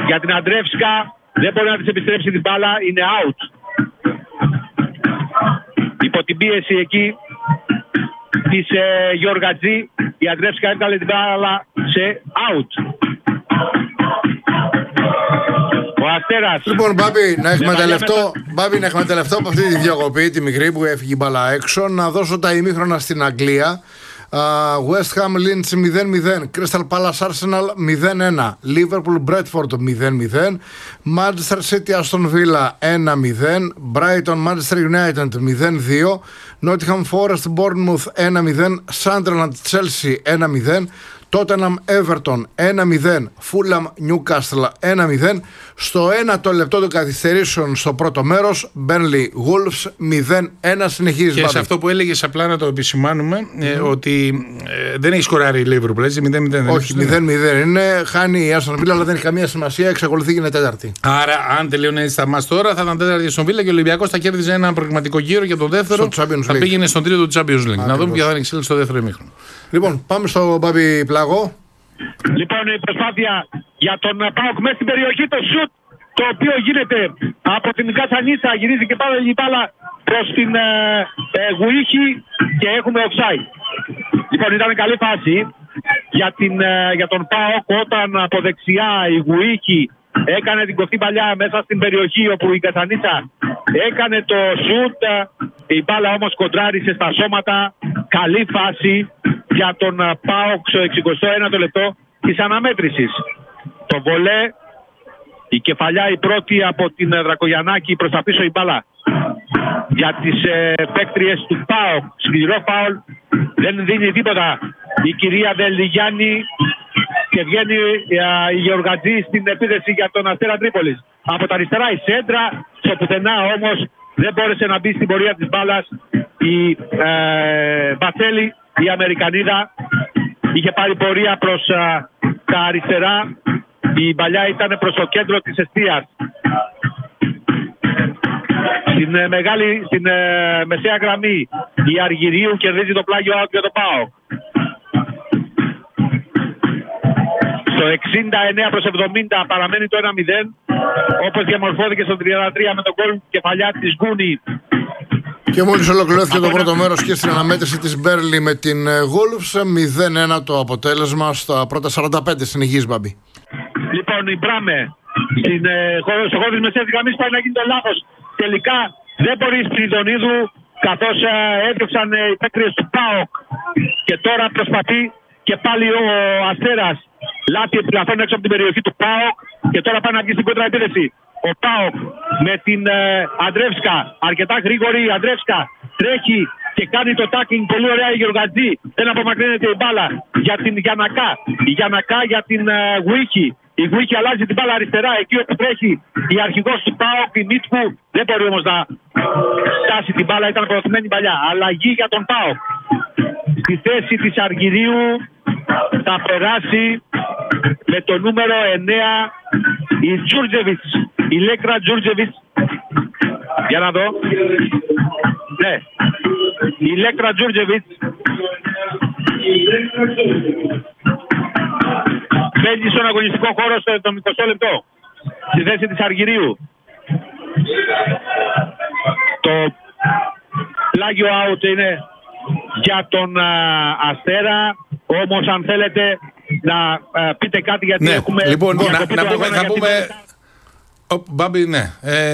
για την Αντρεύσκα. Δεν μπορεί να της επιστρέψει την μπάλα. Είναι out. Υπό την πίεση εκεί της Γιοργατζή, η Αντρεύσκα έβγαλε την μπάλα σε out. Ο Αστέρας. Λοιπόν, Μπάμπη, να εκμεταλλευτώ από αυτή τη διακοπή, τη μικρή που έφυγε η μπάλα έξω, να δώσω τα ημίχρονα στην Αγγλία. West Ham Leeds 0-0, Crystal Palace Arsenal 0-1, Liverpool Bradford 0-0, Manchester City Aston Villa 1-0, Brighton Manchester United 0-2, Nottingham Forest Bournemouth 1-0, Sunderland Chelsea 1-0, Tottenham Everton 1-0, Fulham Newcastle 1-0. Στο 1 λεπτό των καθυστερήσεων στο πρώτο μέρος, Burnley Wolves 0-1. Συνεχίζει. Και σε αυτό που έλεγες, απλά να το επισημάνουμε, ότι δεν έχει σκοράρει η Liverpool, έτσι, 0-0. Όχι, 0-0 είναι. Χάνει η Aston Villa, αλλά δεν έχει καμία σημασία. Εξακολουθεί και είναι τέταρτη. Άρα, αν τελείωνε έτσι τα μάτς τώρα, θα ήταν τέταρτη η Aston Villa και ο Ολυμπιακός θα κέρδιζε ένα προγραμματικό γύρο για το δεύτερο. Θα πήγαινε στον τρίτο του Champions League. Να δούμε ποια θα είναι εξέλιξη στο δεύτερο ημίχρονο. Λοιπόν, πάμε στο Μπάμπη Πλαγό. Λοιπόν, η προσπάθεια για τον ΠΑΟΚ μέσα στην περιοχή, το σουτ το οποίο γίνεται από την Κατσανίτσα, γυρίζει και πάλι η μπάλα προς την Γουίχη και έχουμε offside. Λοιπόν, ήταν καλή φάση για τον ΠΑΟΚ όταν από δεξιά η Γουίχη έκανε την κοφτή παλιά μέσα στην περιοχή όπου η Κατσανίτσα έκανε το σουτ. Η μπάλα όμως κοντράρισε στα σώματα. Καλή φάση για τον ΠΑΟΚ στο 61ο λεπτό της αναμέτρησης. Το βολέ, η κεφαλιά η πρώτη από την Δρακογιαννάκη, προς τα πίσω η μπάλα για τις παίκτριες του ΠΑΟΚ. Σκληρό φάουλ, δεν δίνει τίποτα η κυρία Δελιγιάννη και βγαίνει η Γεωργατζή στην επίθεση για τον Αστέρα Τρίπολης. Από τα αριστερά η σέντρα, στο πουθενά όμως δεν μπόρεσε να μπει στην πορεία της μπάλας η Μπατσέλη, η Αμερικανίδα. Είχε πάρει πορεία προς τα αριστερά. Η παλιά ήταν προς το κέντρο της εστίας. Στην μεσαία γραμμή η Αργυρίου κερδίζει το πλάγιο out για το ΠΑΟΚ. Στο 69 προς 70 παραμένει το 1-0, όπως διαμορφώθηκε στο 33 με τον γκολ κεφαλιά της Γκούνη. Και μόλις ολοκληρώθηκε το πρώτο μέρος και στην αναμέτρηση της Μπέρλι με την Wolves, 0-1 το αποτέλεσμα στα πρώτα 45. Συνεχίζει, Μπάμπη. Λοιπόν, η Μπράμε στο χώρο της μεσαίας γραμμής πάει να γίνει το λάθος. Τελικά δεν μπορεί Σπυριδονίδου, καθώς έδιωξαν οι παίκτριες του ΠΑΟΚ και τώρα προσπαθεί και πάλι ο Αστέρας λάθη επιλαθών έξω από την περιοχή του ΠΑΟΚ και τώρα πάει να βγει στην κόντρα επίθεση. Ο ΠΑΟΚ με την Αντρεύσκα, αρκετά γρήγορη η Αντρεύσκα, τρέχει και κάνει το τάκινγκ πολύ ωραία η Γεωργατζή. Δεν απομακρύνεται η μπάλα για την Γιανακά. Η Γιανακά για την Γουίχη. Η Γουίχη αλλάζει την μπάλα αριστερά, εκεί όπου τρέχει η αρχηγός του ΠΑΟΚ, η Μίτκου. Δεν μπορεί όμως να φτάσει την μπάλα, ήταν προωθημένη παλιά. Αλλαγή για τον ΠΑΟΚ. Στη θέση της Αργυρίου θα περάσει με το νούμερο 9 η Τζούρτζεβιτς, η Λέκτρα Τζούρτζεβιτς. Για να δω. Ναι. Η Λέκτρα Τζούρτζεβιτς μπαίνει στον αγωνιστικό χώρο στο 20 λεπτό. Στη θέση της Αργυρίου. Το πλάγιο out είναι για τον Αστέρα. Όμως αν θέλετε να πείτε κάτι, γιατί ναι, έχουμε... Λοιπόν, να πούμε... Μπάμπη, ναι.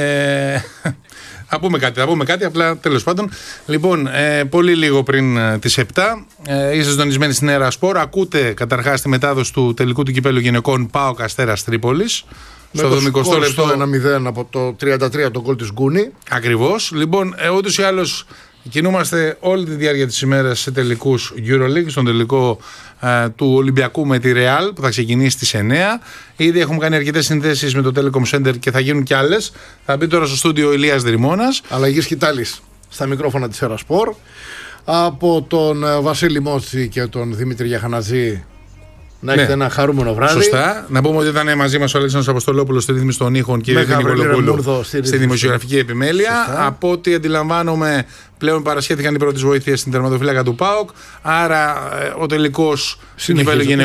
Θα πούμε κάτι, απλά τέλος πάντων. Λοιπόν, πολύ λίγο πριν τις 7, είστε συντονισμένοι στην Έρα Σπορ. Ακούτε καταρχάς τη μετάδοση του τελικού του κυπέλλου γυναικών ΠΑΟΚ Αστέρας Τρίπολης. Στο 20 λεπτό 1-0 από το 33 το γκολ της Γκούνη. Ακριβώς. Λοιπόν, ούτως ή άλλως κινούμαστε όλη τη διάρκεια της ημέρας σε τελικούς EuroLeague, στον τελικό του Ολυμπιακού με τη Real που θα ξεκινήσει στις 9. Ήδη έχουμε κάνει αρκετές συνδέσεις με το Telecom Center και θα γίνουν κι άλλες. Θα μπει τώρα στο στούντιο Ηλίας Δρυμώνας. Αλλαγή σκητάλης στα μικρόφωνα της Έρα Σπορ. Από τον Βασίλη Μότσι και τον Δημήτρη Γιαχαναζή. Να έχετε ένα χαρούμενο βράδυ. Σωστά. Να πούμε ότι ήταν μαζί μας ο Αλέξανδρος Αποστολόπουλος στη ρύθμιση των ήχων και η Ειρήνη Νικολοπούλου στη δημοσιογραφική επιμέλεια. Σωστά. Από ό,τι αντιλαμβάνομαι, πλέον παρασχέθηκαν οι πρώτες βοήθειες στην τερματοφύλακα του ΠΑΟΚ. Άρα ο τελικός του κυπέλλου